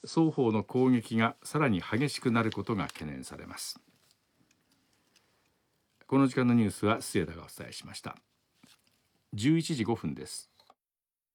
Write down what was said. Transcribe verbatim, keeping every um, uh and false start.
双方の攻撃がさらに激しくなることが懸念されます。この時間のニュースは末田がお伝えしました。じゅういちじごふんです。